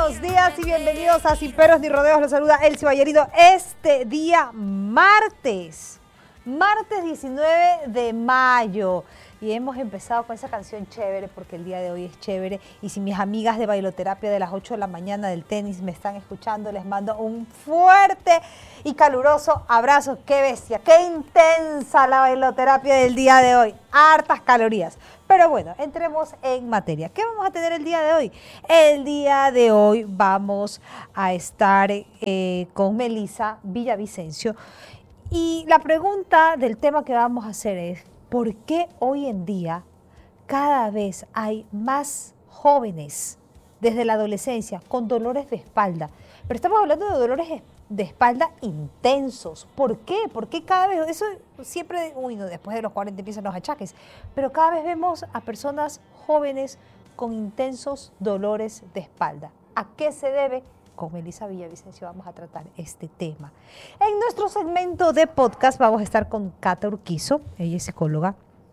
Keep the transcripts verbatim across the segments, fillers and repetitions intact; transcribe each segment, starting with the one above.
buenos días y bienvenidos a Sin Peros ni Rodeos. Los saluda Elsie Ballerino este día martes, martes diecinueve de mayo. Y hemos empezado con esa canción chévere porque el día de hoy es chévere. Y si mis amigas de bailoterapia de las ocho de la mañana del tenis me están escuchando, les mando un fuerte y caluroso abrazo. ¡Qué bestia! ¡Qué intensa la bailoterapia del día de hoy! Hartas calorías. Pero bueno, entremos en materia. ¿Qué vamos a tener el día de hoy? El día de hoy vamos a estar eh, con Melissa Villavicencio. Y la pregunta del tema que vamos a hacer es: ¿por qué hoy en día cada vez hay más jóvenes desde la adolescencia con dolores de espalda? Pero estamos hablando de dolores de espalda intensos. ¿Por qué? ¿Por qué cada vez? Eso siempre, uy, no, después de los cuarenta empiezan los achaques. Pero cada vez vemos a personas jóvenes con intensos dolores de espalda. ¿A qué se debe? Con Melissa Villavicencio vamos a tratar este tema. En nuestro segmento de podcast vamos a estar con Cata Urquizo, ella es psicóloga,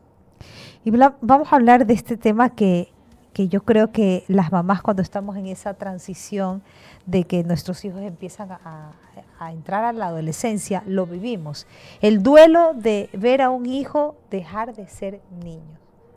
y vamos a hablar de este tema que, que yo creo que las mamás, cuando estamos en esa transición de que nuestros hijos empiezan a, a entrar a la adolescencia, lo vivimos. El duelo de ver a un hijo dejar de ser niño.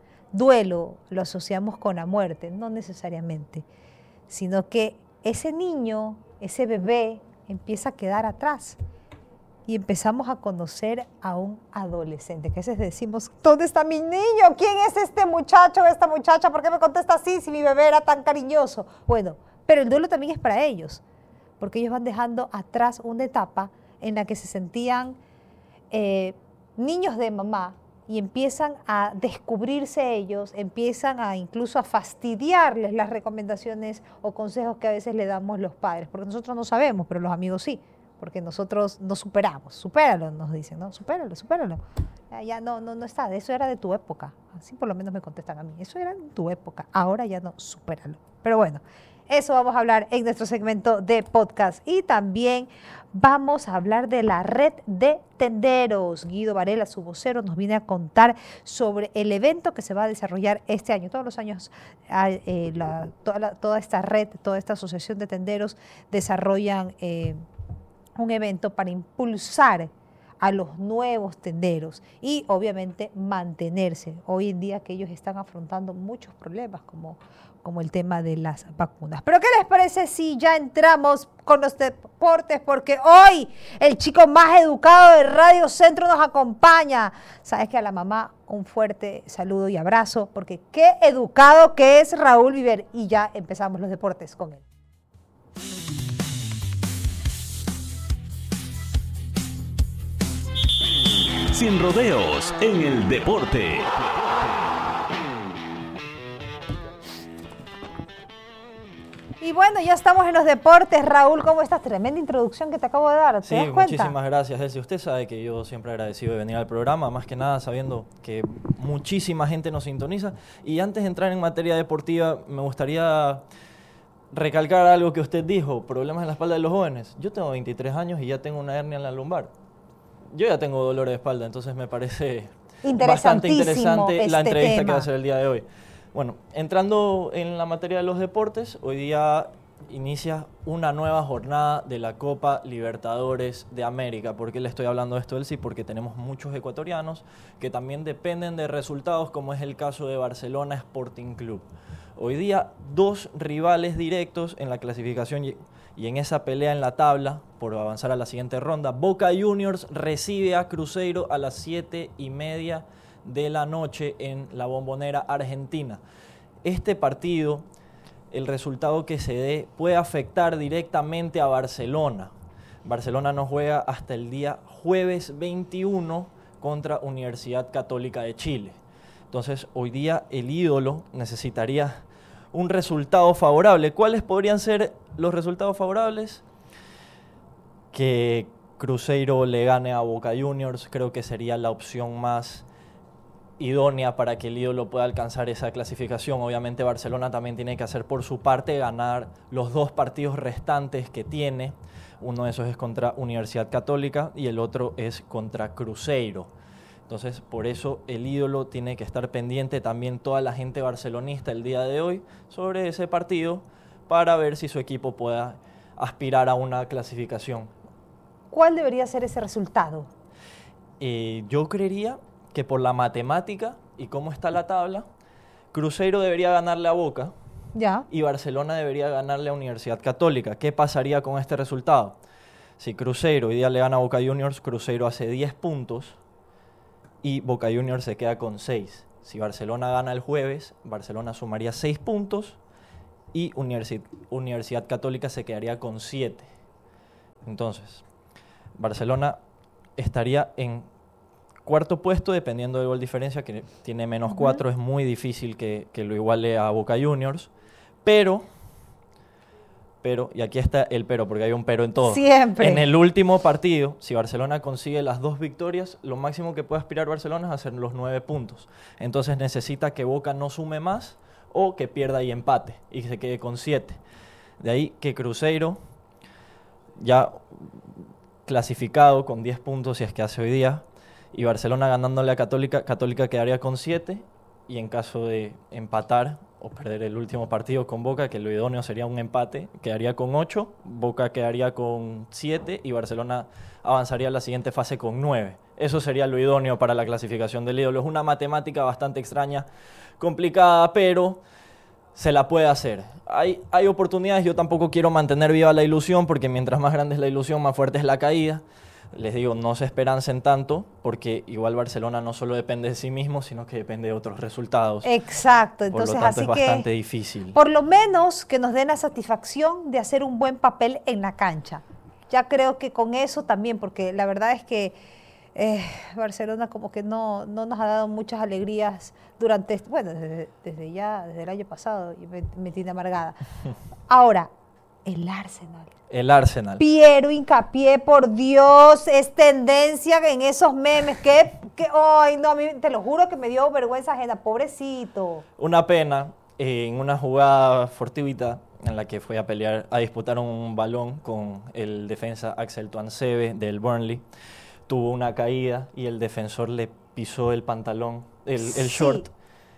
Duelo lo asociamos con la muerte, no necesariamente, sino que ese niño, ese bebé, empieza a quedar atrás y empezamos a conocer a un adolescente, que a veces decimos, ¿dónde está mi niño? ¿Quién es este muchacho o esta muchacha? ¿Por qué me contesta así si mi bebé era tan cariñoso? Bueno, pero el duelo también es para ellos, porque ellos van dejando atrás una etapa en la que se sentían eh, niños de mamá, y empiezan a descubrirse ellos, empiezan a incluso a fastidiarles las recomendaciones o consejos que a veces le damos los padres, porque nosotros no sabemos, pero los amigos sí, porque nosotros no superamos. Supéralo, nos dicen, ¿no? Supéralo, supéralo. Ya, ya no, no, no está, eso era de tu época. Así por lo menos me contestan a mí, eso era de tu época, ahora ya no, supéralo. Pero bueno, eso vamos a hablar en nuestro segmento de podcast. Y también vamos a hablar de la red de tenderos. Guido Varela, su vocero, nos viene a contar sobre el evento que se va a desarrollar este año. Todos los años eh, la, toda, la, toda esta red, toda esta asociación de tenderos desarrollan eh, un evento para impulsar a los nuevos tenderos y obviamente mantenerse. Hoy en día que ellos están afrontando muchos problemas como, como el tema de las vacunas. Pero ¿qué les parece si ya entramos con los deportes? Porque hoy el chico más educado de Radio Centro nos acompaña. Sabes que a la mamá un fuerte saludo y abrazo, porque qué educado que es Raúl Viver. Y ya empezamos los deportes con él. Sin rodeos en el deporte. Y bueno, ya estamos en los deportes. Raúl, ¿cómo estás? Tremenda introducción que te acabo de dar. ¿Te sí, das cuenta? Muchísimas gracias, Elsie. Usted sabe que yo siempre agradecido de venir al programa, más que nada sabiendo que muchísima gente nos sintoniza. Y antes de entrar en materia deportiva, me gustaría recalcar algo que usted dijo, problemas en la espalda de los jóvenes. Yo tengo veintitrés años y ya tengo una hernia en la lumbar. Yo ya tengo dolor de espalda, entonces me parece bastante interesante este la entrevista tema. que va a hacer el día de hoy. Bueno, entrando en la materia de los deportes, hoy día inicia una nueva jornada de la Copa Libertadores de América. ¿Por qué le estoy hablando de esto, Elsie? Porque tenemos muchos ecuatorianos que también dependen de resultados, como es el caso de Barcelona Sporting Club. Hoy día, dos rivales directos en la clasificación y y en esa pelea en la tabla por avanzar a la siguiente ronda. Boca Juniors recibe a Cruzeiro a las siete y media de la noche en la Bombonera Argentina. Este partido, el resultado que se dé, puede afectar directamente a Barcelona. Barcelona no juega hasta el día jueves veintiuno contra Universidad Católica de Chile. Entonces, hoy día el ídolo necesitaría un resultado favorable. ¿Cuáles podrían ser los resultados favorables? Que Cruzeiro le gane a Boca Juniors, creo que sería la opción más idónea para que el ídolo pueda alcanzar esa clasificación. Obviamente Barcelona también tiene que hacer por su parte, ganar los dos partidos restantes que tiene. Uno de esos es contra Universidad Católica y el otro es contra Cruzeiro. Entonces, por eso el ídolo tiene que estar pendiente, también toda la gente barcelonista el día de hoy, sobre ese partido, para ver si su equipo pueda aspirar a una clasificación. ¿Cuál debería ser ese resultado? Eh, yo creería que por la matemática y cómo está la tabla, Cruzeiro debería ganarle a Boca Ya. y Barcelona debería ganarle a Universidad Católica. ¿Qué pasaría con este resultado? Si Cruzeiro hoy día le gana a Boca Juniors, Cruzeiro hace diez puntos y Boca Juniors se queda con seis. Si Barcelona gana el jueves, Barcelona sumaría seis puntos y Universi- Universidad Católica se quedaría con siete. Entonces, Barcelona estaría en cuarto puesto dependiendo del gol diferencia, que tiene menos Ujú. cuatro, es muy difícil que, que lo iguale a Boca Juniors, pero, pero, y aquí está el pero, porque hay un pero en todo. Siempre. En el último partido, si Barcelona consigue las dos victorias, lo máximo que puede aspirar Barcelona es hacer los nueve puntos. Entonces necesita que Boca no sume más o que pierda y empate y se quede con siete. De ahí que Cruzeiro, ya clasificado con diez puntos si es que hace hoy día, y Barcelona ganándole a Católica, Católica quedaría con siete, y en caso de empatar o perder el último partido con Boca, que lo idóneo sería un empate, quedaría con ocho, Boca quedaría con siete y Barcelona avanzaría a la siguiente fase con nueve. Eso sería lo idóneo para la clasificación del ídolo. Es una matemática bastante extraña, complicada, pero se la puede hacer. Hay, hay oportunidades, yo tampoco quiero mantener viva la ilusión, porque mientras más grande es la ilusión, más fuerte es la caída. Les digo, no se esperancen tanto, porque igual Barcelona no solo depende de sí mismo, sino que depende de otros resultados. Exacto, Por entonces lo tanto, así es bastante que difícil. por lo menos que nos den la satisfacción de hacer un buen papel en la cancha. Ya creo que con eso también, porque la verdad es que eh, Barcelona como que no, no nos ha dado muchas alegrías durante, este- bueno, desde, desde ya, desde el año pasado, y me, me tiene amargada. Ahora, el Arsenal. El Arsenal. Piero Hincapié, por Dios, es tendencia en esos memes. Que, que, ay, no, a mí te lo juro que me dio vergüenza ajena, pobrecito. Una pena, eh, en una jugada fortuita en la que fue a pelear, a disputar un balón con el defensa Axel Tuansebe del Burnley, tuvo una caída y el defensor le pisó el pantalón, el, el Sí. short,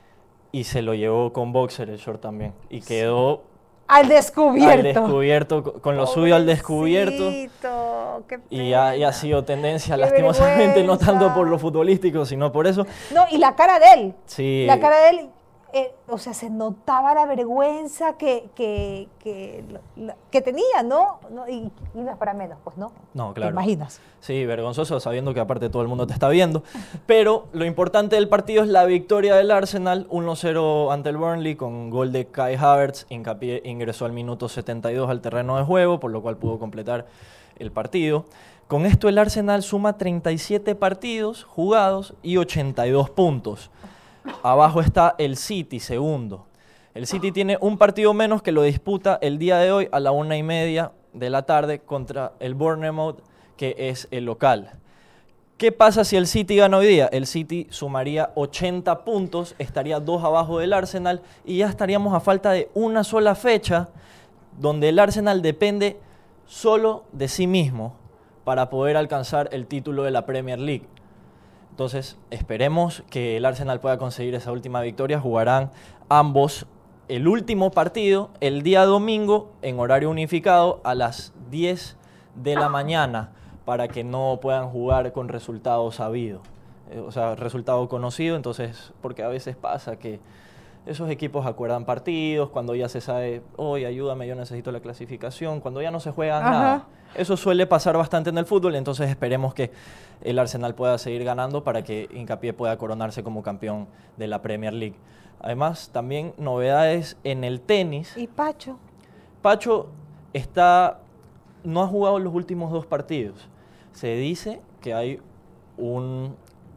y se lo llevó con boxer el short también, y quedó Al descubierto. al descubierto, co- con lo suyo al descubierto, Pobrecito, qué y ha, y ha pena. sido tendencia, Qué lastimosamente, no tanto vergüenza. por lo futbolístico, sino por eso. No, y la cara de él. Sí. La cara de él, eh, o sea, se notaba la vergüenza que, que, que, la- que tenía, ¿no? No, y, y no es para menos, pues, ¿no? No, ¿Te claro. imaginas? Sí, vergonzoso, sabiendo que aparte todo el mundo te está viendo. Pero lo importante del partido es la victoria del Arsenal, uno cero ante el Burnley, con gol de Kai Havertz. Hincapié ingresó al minuto setenta y dos al terreno de juego, por lo cual pudo completar el partido. Con esto el Arsenal suma treinta y siete partidos jugados y ochenta y dos puntos. Abajo está el City, segundo. El City tiene un partido menos, que lo disputa el día de hoy a la una y media de la tarde contra el Bournemouth, que es el local. ¿Qué pasa si el City gana hoy día? El City sumaría ochenta puntos, estaría dos abajo del Arsenal y ya estaríamos a falta de una sola fecha, donde el Arsenal depende solo de sí mismo para poder alcanzar el título de la Premier League. Entonces, esperemos que el Arsenal pueda conseguir esa última victoria. Jugarán ambos el último partido el día domingo en horario unificado a las diez de la mañana, para que no puedan jugar con resultado sabido, eh, o sea, resultado conocido. Entonces, porque a veces pasa que esos equipos acuerdan partidos cuando ya se sabe, oye, ayúdame, yo necesito la clasificación, cuando ya no se juega Ajá. nada. Eso suele pasar bastante en el fútbol, entonces esperemos que el Arsenal pueda seguir ganando para que Hincapié pueda coronarse como campeón de la Premier League. Además, también novedades en el tenis. ¿Y Pacho? Pacho está, no ha jugado los últimos dos partidos. Se dice que hay un,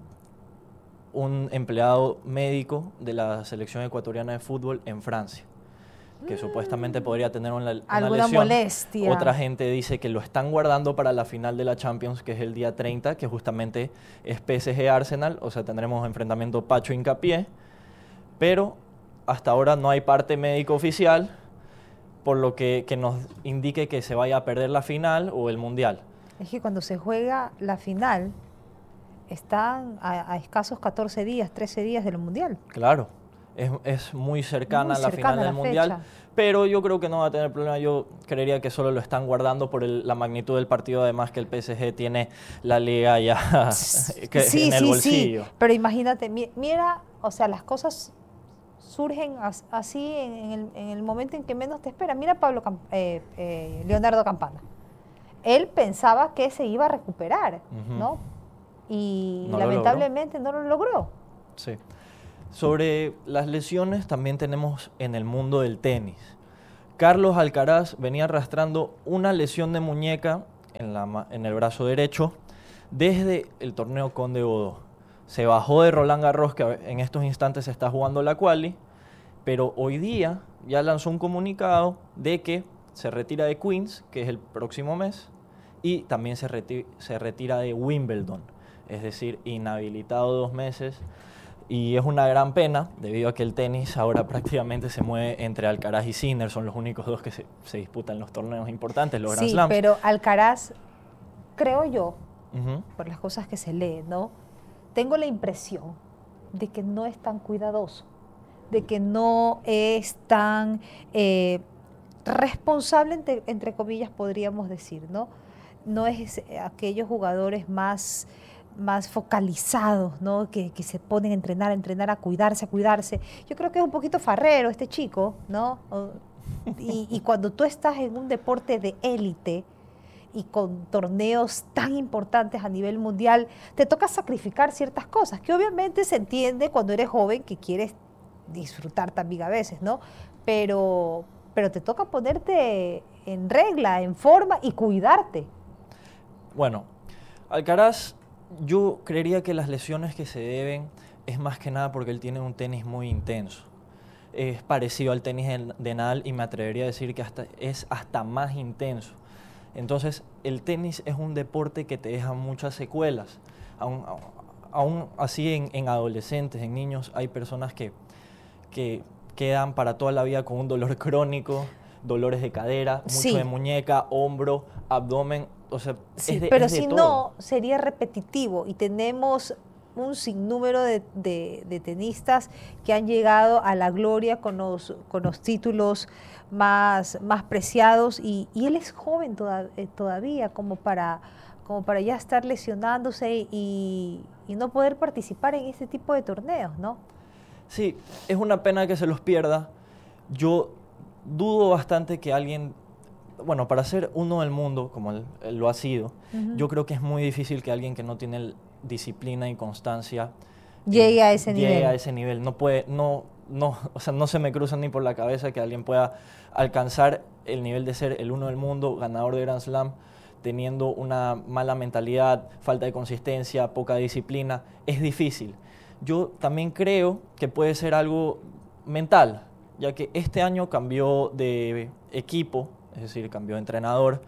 un empleado médico de la selección ecuatoriana de fútbol en Francia, que supuestamente podría tener una, una Alguna lesión. molestia. Otra gente dice que lo están guardando para la final de la Champions, que es el día treinta, que justamente es P S G Arsenal, o sea, tendremos enfrentamiento Pacho Hincapié, pero hasta ahora no hay parte médico oficial, por lo que, que nos indique que se vaya a perder la final o el Mundial. Es que cuando se juega la final, están a, a escasos catorce días, trece días del Mundial. Claro, es, es muy cercana Muy la cercana final del la Mundial, fecha. pero yo creo que no va a tener problema. Yo creería que solo lo están guardando por el- la magnitud del partido, además que el P S G tiene la liga ya que- sí, en el sí, bolsillo. sí, pero imagínate, mi- mira, o sea, las cosas surgen as- así en, en el, en el momento en que menos te esperas. Mira Pablo Cam- eh, eh, Leonardo Campana. Él pensaba que se iba a recuperar, Ujú. ¿no? Y No lo lamentablemente no lo logró. Sí. Sobre las lesiones también tenemos en el mundo del tenis. Carlos Alcaraz venía arrastrando una lesión de muñeca en, la ma- en el brazo derecho desde el torneo Conde Godó. Se bajó de Roland Garros, que en estos instantes se está jugando la quali, pero hoy día ya lanzó un comunicado de que se retira de Queens, que es el próximo mes, y también se, reti- se retira de Wimbledon, es decir, inhabilitado dos meses. Y es una gran pena, debido a que el tenis ahora prácticamente se mueve entre Alcaraz y Sinner, son los únicos dos que se, se disputan los torneos importantes, los Grand Sí, Slams. pero Alcaraz, creo yo, Ujú. por las cosas que se leen, ¿no? Tengo la impresión de que no es tan cuidadoso, de que no es tan eh, responsable, entre, entre comillas, podríamos decir, ¿no? No es eh, aquellos jugadores más, más focalizados, ¿no? Que, que se ponen a entrenar, a entrenar, a cuidarse, a cuidarse. Yo creo que es un poquito farrero este chico, ¿no? O- y, y cuando tú estás en un deporte de élite, y con torneos tan importantes a nivel mundial, te toca sacrificar ciertas cosas, que obviamente se entiende cuando eres joven que quieres disfrutar también a veces, ¿no? Pero, pero te toca ponerte en regla, en forma y cuidarte. Bueno, Alcaraz, yo creería que las lesiones que se deben es más que nada porque él tiene un tenis muy intenso. Es parecido al tenis de de Nadal y me atrevería a decir que hasta, es hasta más intenso. Entonces, el tenis es un deporte que te deja muchas secuelas. Aún, aún así, en, en adolescentes, en niños, hay personas que, que quedan para toda la vida con un dolor crónico, dolores de cadera, mucho Sí. de muñeca, hombro, abdomen. O sea, Sí, es de, pero es de si todo. no, sería repetitivo y tenemos un sinnúmero de, de- de tenistas que han llegado a la gloria con los, con los títulos más, más preciados y, y él es joven toda- eh, todavía como para, como para ya estar lesionándose y, y no poder participar en este tipo de torneos, ¿no? Sí, es una pena que se los pierda. Yo dudo bastante que alguien, bueno, para ser uno del mundo, como él, él lo ha sido, Ujú. yo creo que es muy difícil que alguien que no tiene el- disciplina y constancia Llegue eh, a ese llegue nivel. a ese nivel. No puede, no, no, o sea, no se me cruza ni por la cabeza que alguien pueda alcanzar el nivel de ser el uno del mundo, ganador de Grand Slam, teniendo una mala mentalidad, falta de consistencia, poca disciplina. Es difícil. Yo también creo que puede ser algo mental, ya que este año cambió de equipo, es decir, cambió de entrenador,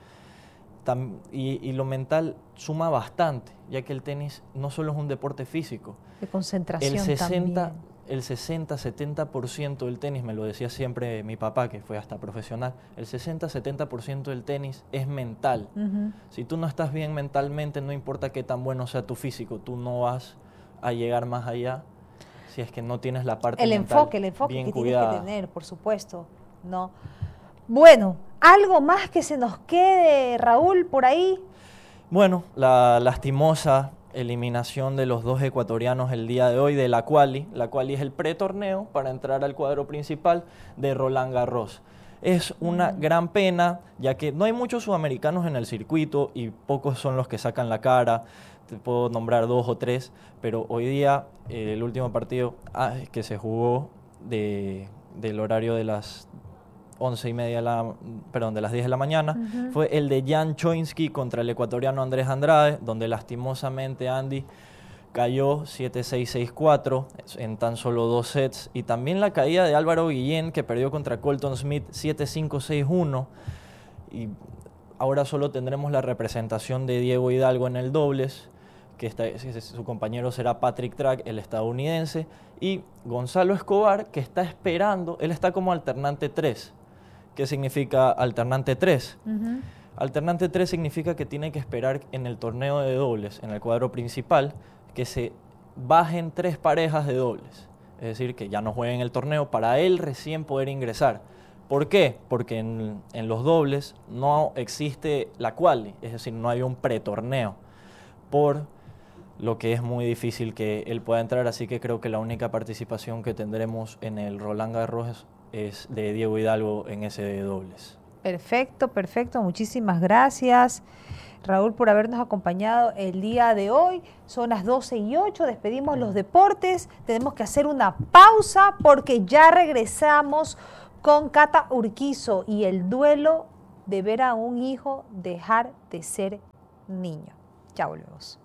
tam- y, y lo mental suma bastante, ya que el tenis no solo es un deporte físico, De concentración el sesenta, también. el sesenta, setenta por ciento del tenis, me lo decía siempre mi papá, que fue hasta profesional, el sesenta, setenta por ciento del tenis es mental. Ujú. Si tú no estás bien mentalmente, no importa qué tan bueno sea tu físico, tú no vas a llegar más allá si es que no tienes la parte El mental enfoque, el enfoque bien que tienes cuidada. que tener, por supuesto, ¿no? Bueno, ¿algo más que se nos quede, Raúl, por ahí? Bueno, la lastimosa eliminación de los dos ecuatorianos el día de hoy de la quali. La quali es el pretorneo para entrar al cuadro principal de Roland Garros. Es una gran pena, ya que no hay muchos sudamericanos en el circuito y pocos son los que sacan la cara. Te puedo nombrar dos o tres, pero hoy día eh, el último partido ah, que se jugó de, del horario de las once y media, de la, perdón, de las diez de la mañana, Ujú. fue el de Jan Choinsky contra el ecuatoriano Andrés Andrade, donde lastimosamente Andy cayó siete seis, seis cuatro en tan solo dos sets, y también la caída de Álvaro Guillén, que perdió contra Colton Smith siete cinco, seis uno, y ahora solo tendremos la representación de Diego Hidalgo en el dobles, que está, su compañero será Patrick Track, el estadounidense, y Gonzalo Escobar, que está esperando, él está como alternante tres. ¿Qué significa alternante tres? Ujú. Alternante tres significa que tiene que esperar en el torneo de dobles, en el cuadro principal, que se bajen tres parejas de dobles. Es decir, que ya no jueguen el torneo para él recién poder ingresar. ¿Por qué? Porque en, en los dobles no existe la quali, es decir, no hay un pretorneo, por lo que es muy difícil que él pueda entrar, así que creo que la única participación que tendremos en el Roland Garros es de Diego Hidalgo en ese dobles. Perfecto, perfecto. Muchísimas gracias, Raúl, por habernos acompañado el día de hoy. Son las doce y ocho, despedimos los deportes. Tenemos que hacer una pausa porque ya regresamos con Cata Urquizo y el duelo de ver a un hijo dejar de ser niño. Ya volvemos.